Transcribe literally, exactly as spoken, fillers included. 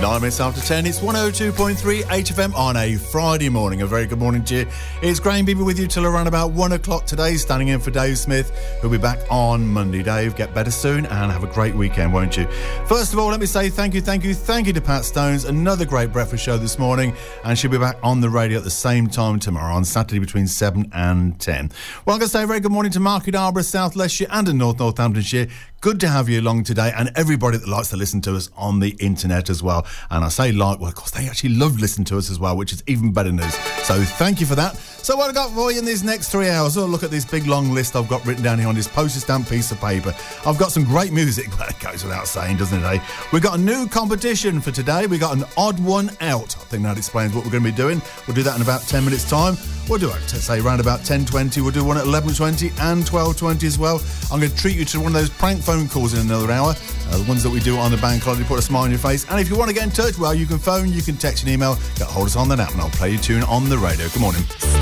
Nine minutes after ten, it's one oh two point three H F M on a Friday morning. A very good morning to you. It's Graham Beaver with you till around about one o'clock today, standing in for Dave Smith, who'll be back on Monday. Dave, get better soon and have a great weekend, won't you? First of all, let me say thank you, thank you, thank you to Pat Stones. Another great breakfast show this morning, and she'll be back on the radio at the same time tomorrow on Saturday between seven and ten. Well, I'm going to say a very good morning to Market Arborough, South Leicestershire and in North Northamptonshire. Good to have you along today, and everybody that likes to listen to us on the internet as well. And I say like, well, of course, they actually love listening to us as well, which is even better news. So thank you for that. So what I've got for you in these next three hours, oh, look at this big long list I've got written down here on this postage stamp piece of paper. I've got some great music, but it goes without saying, doesn't it, eh? We've got a new competition for today. We've got an odd one out. I think that explains what we're going to be doing. We'll do that in about ten minutes' time. We'll do it, say, around about ten twenty. We'll do one at eleven twenty and twelve twenty as well. I'm going to treat you to one of those prank phone calls in another hour, uh, the ones that we do on the bank holiday, put a smile on your face. And if you want to get in touch, well, you can phone, you can text and email, get hold of us on the app, and I'll play your tune on the radio. Good morning.